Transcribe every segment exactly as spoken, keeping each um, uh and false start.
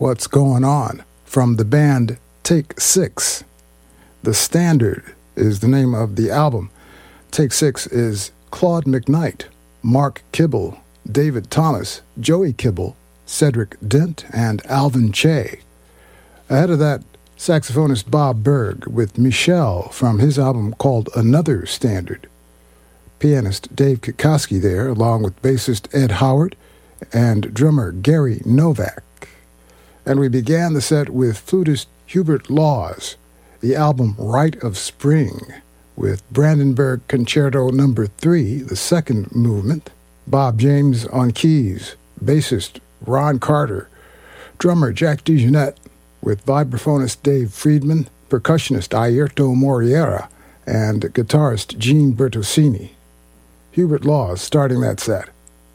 What's Going On from the band Take Six. The Standard is the name of the album. Take Six is Claude McKnight, Mark Kibble, David Thomas, Joey Kibble, Cedric Dent, and Alvin Che. Ahead of that, saxophonist Bob Berg with Michelle from his album called Another Standard. Pianist Dave Kikoski there, along with bassist Ed Howard and drummer Gary Novak. And we began the set with flutist Hubert Laws, the album Rite of Spring, with Brandenburg Concerto Number three, the second movement, Bob James on keys, bassist Ron Carter, drummer Jack DeJohnette, with vibraphonist Dave Friedman, percussionist Airto Moriera, and guitarist Gene Bertosini. Hubert Laws starting that set.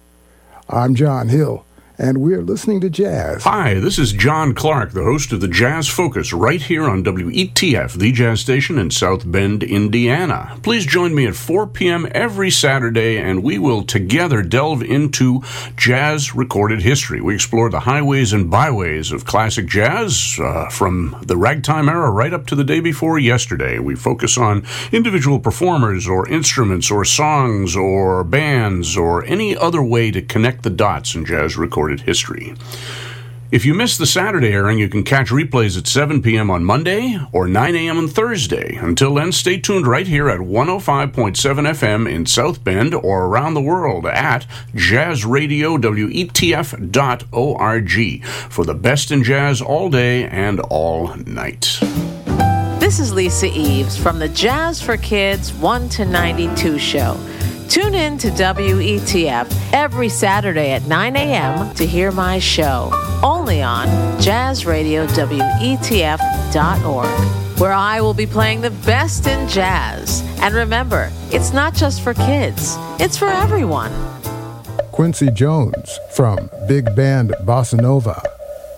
I'm John Hill, and we're listening to jazz. Hi, this is John Clark, the host of the Jazz Focus, right here on W E T F, the jazz station in South Bend, Indiana. Please join me at four p.m. every Saturday, and we will together delve into jazz recorded history. We explore the highways and byways of classic jazz, uh, from the ragtime era right up to the day before yesterday. We focus on individual performers or instruments or songs or bands or any other way to connect the dots in jazz recorded history. If you missed the Saturday airing, you can catch replays at seven p.m. on Monday or nine a.m. on Thursday. Until then, stay tuned right here at one oh five point seven F M in South Bend or around the world at jazz radio w e t f dot org for the best in jazz all day and all night. This is Lisa Eves from the Jazz for Kids one to ninety-two show. Tune in to W E T F every Saturday at nine a.m. to hear my show, only on jazz radio w e t f dot org, where I will be playing the best in jazz. And remember, it's not just for kids, it's for everyone. Quincy Jones from Big Band Bossa Nova.